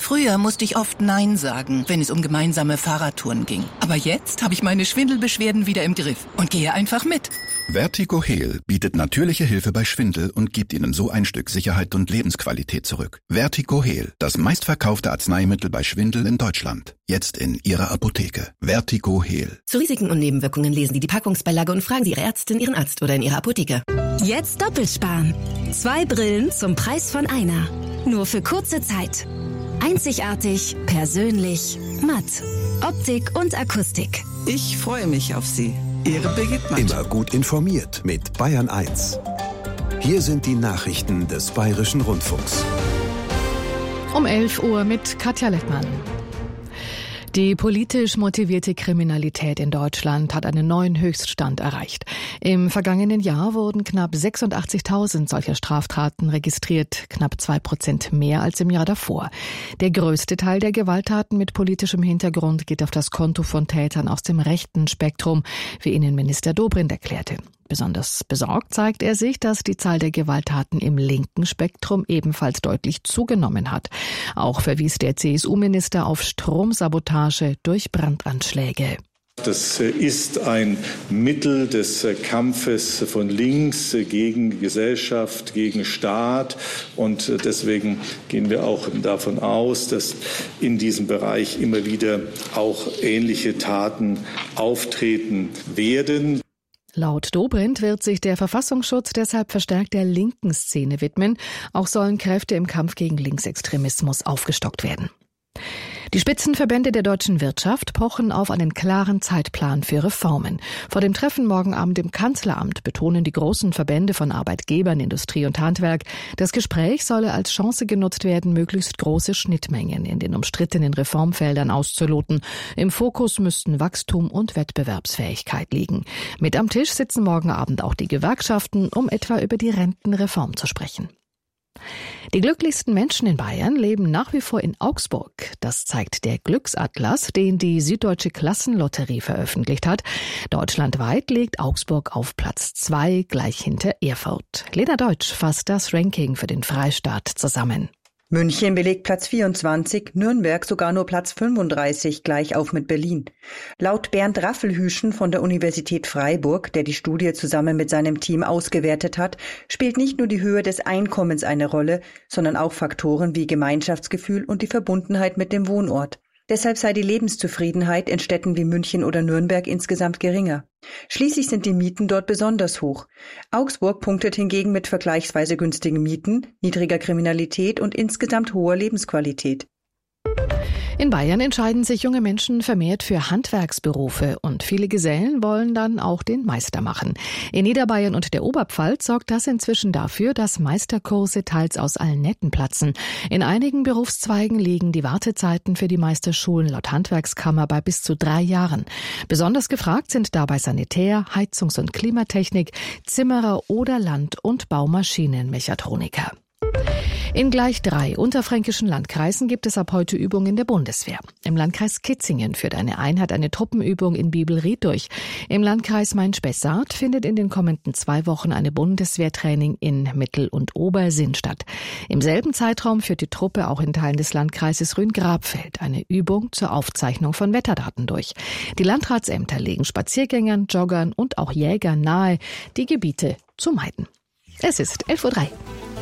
Früher musste ich oft Nein sagen, wenn es um gemeinsame Fahrradtouren ging. Aber jetzt habe ich meine Schwindelbeschwerden wieder im Griff und gehe einfach mit. Vertigo Heal bietet natürliche Hilfe bei Schwindel und gibt Ihnen so ein Stück Sicherheit und Lebensqualität zurück. Vertigo Heal, das meistverkaufte Arzneimittel bei Schwindel in Deutschland. Jetzt in Ihrer Apotheke. Vertigo Heal. Zu Risiken und Nebenwirkungen lesen Sie die Packungsbeilage und fragen Sie Ihre Ärztin, Ihren Arzt oder in Ihrer Apotheke. Jetzt doppelt sparen. 2 Brillen zum Preis von einer. Nur für kurze Zeit. Einzigartig, persönlich, matt. Optik und Akustik. Ich freue mich auf Sie. Ihre Birgit Matt. Immer gut informiert mit Bayern 1. Hier sind die Nachrichten des Bayerischen Rundfunks. Um 11 Uhr mit Katja Lettmann. Die politisch motivierte Kriminalität in Deutschland hat einen neuen Höchststand erreicht. Im vergangenen Jahr wurden knapp 86.000 solcher Straftaten registriert, knapp 2% mehr als im Jahr davor. Der größte Teil der Gewalttaten mit politischem Hintergrund geht auf das Konto von Tätern aus dem rechten Spektrum, wie Innenminister Dobrindt erklärte. Besonders besorgt zeigt er sich, dass die Zahl der Gewalttaten im linken Spektrum ebenfalls deutlich zugenommen hat. Auch verwies der CSU-Minister auf Stromsabotage durch Brandanschläge. Das ist ein Mittel des Kampfes von links gegen Gesellschaft, gegen Staat. Und deswegen gehen wir auch davon aus, dass in diesem Bereich immer wieder auch ähnliche Taten auftreten werden. Laut Dobrindt wird sich der Verfassungsschutz deshalb verstärkt der linken Szene widmen. Auch sollen Kräfte im Kampf gegen Linksextremismus aufgestockt werden. Die Spitzenverbände der deutschen Wirtschaft pochen auf einen klaren Zeitplan für Reformen. Vor dem Treffen morgen Abend im Kanzleramt betonen die großen Verbände von Arbeitgebern, Industrie und Handwerk, das Gespräch solle als Chance genutzt werden, möglichst große Schnittmengen in den umstrittenen Reformfeldern auszuloten. Im Fokus müssten Wachstum und Wettbewerbsfähigkeit liegen. Mit am Tisch sitzen morgen Abend auch die Gewerkschaften, um etwa über die Rentenreform zu sprechen. Die glücklichsten Menschen in Bayern leben nach wie vor in Augsburg. Das zeigt der Glücksatlas, den die Süddeutsche Klassenlotterie veröffentlicht hat. Deutschlandweit liegt Augsburg auf Platz 2, gleich hinter Erfurt. Lena Deutsch fasst das Ranking für den Freistaat zusammen. München belegt Platz 24, Nürnberg sogar nur Platz 35, gleich auf mit Berlin. Laut Bernd Raffelhüschen von der Universität Freiburg, der die Studie zusammen mit seinem Team ausgewertet hat, spielt nicht nur die Höhe des Einkommens eine Rolle, sondern auch Faktoren wie Gemeinschaftsgefühl und die Verbundenheit mit dem Wohnort. Deshalb sei die Lebenszufriedenheit in Städten wie München oder Nürnberg insgesamt geringer. Schließlich sind die Mieten dort besonders hoch. Augsburg punktet hingegen mit vergleichsweise günstigen Mieten, niedriger Kriminalität und insgesamt hoher Lebensqualität. In Bayern entscheiden sich junge Menschen vermehrt für Handwerksberufe und viele Gesellen wollen dann auch den Meister machen. In Niederbayern und der Oberpfalz sorgt das inzwischen dafür, dass Meisterkurse teils aus allen Nähten platzen. In einigen Berufszweigen liegen die Wartezeiten für die Meisterschulen laut Handwerkskammer bei bis zu 3 Jahren. Besonders gefragt sind dabei Sanitär, Heizungs- und Klimatechnik, Zimmerer oder Land- und Baumaschinenmechatroniker. In gleich 3 unterfränkischen Landkreisen gibt es ab heute Übungen der Bundeswehr. Im Landkreis Kitzingen führt eine Einheit eine Truppenübung in Bibelried durch. Im Landkreis Main-Spessart findet in den kommenden 2 Wochen eine Bundeswehrtraining in Mittel- und Obersinn statt. Im selben Zeitraum führt die Truppe auch in Teilen des Landkreises Rhön-Grabfeld eine Übung zur Aufzeichnung von Wetterdaten durch. Die Landratsämter legen Spaziergängern, Joggern und auch Jägern nahe, die Gebiete zu meiden. Es ist 11:03 Uhr.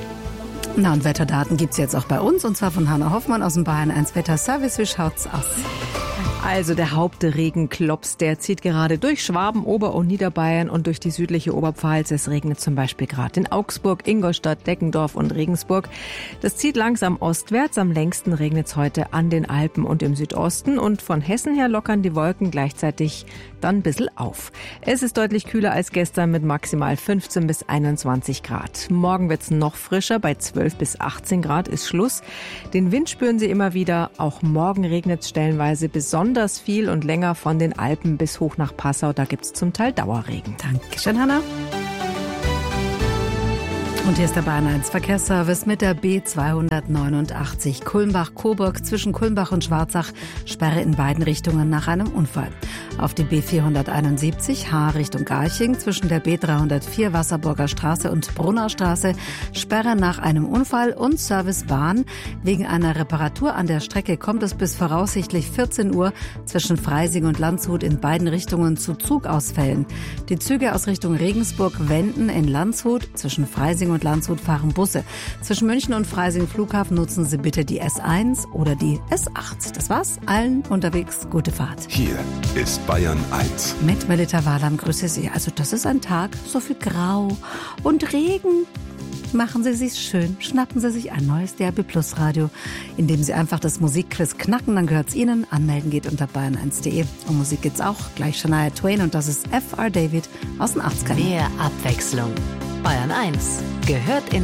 Na, und Wetterdaten gibt's jetzt auch bei uns, und zwar von Hanna Hoffmann aus dem Bayern 1 Wetterservice. Wie schaut's aus? Also der Hauptregenklops, der zieht gerade durch Schwaben, Ober- und Niederbayern und durch die südliche Oberpfalz. Es regnet zum Beispiel gerade in Augsburg, Ingolstadt, Deckendorf und Regensburg. Das zieht langsam ostwärts. Am längsten regnet es heute an den Alpen und im Südosten. Und von Hessen her lockern die Wolken gleichzeitig dann ein bisschen auf. Es ist deutlich kühler als gestern mit maximal 15 bis 21 Grad. Morgen wird es noch frischer, bei 12 bis 18 Grad ist Schluss. Den Wind spüren Sie immer wieder. Auch morgen regnet es stellenweise besonders viel und länger von den Alpen bis hoch nach Passau. Da gibt es zum Teil Dauerregen. Dankeschön, Hanna. Und hier ist der Bayern 1 Verkehrsservice mit der B289 Kulmbach-Coburg zwischen Kulmbach und Schwarzach. Sperre in beiden Richtungen nach einem Unfall. Auf die B471 Haar Richtung Garching zwischen der B304 Wasserburger Straße und Brunner Straße. Sperre nach einem Unfall und Servicebahn. Wegen einer Reparatur an der Strecke kommt es bis voraussichtlich 14 Uhr zwischen Freising und Landshut in beiden Richtungen zu Zugausfällen. Die Züge aus Richtung Regensburg wenden in Landshut. Zwischen Freising und Landshut fahren Busse. Zwischen München und Freising Flughafen nutzen Sie bitte die S1 oder die S8. Das war's. Allen unterwegs gute Fahrt. Hier ist Bayern 1. Mit Melita Wahlam, grüße Sie. Also das ist ein Tag, so viel Grau und Regen. Machen Sie sich schön, schnappen Sie sich ein neues DRB Plus Radio, indem Sie einfach das Musikquiz knacken, dann gehört's Ihnen. Anmelden geht unter bayern1.de. Um Musik geht's auch. Gleich Shania Twain und das ist F.R. David aus den 80ern. Mehr Abwechslung. Bayern 1 gehört in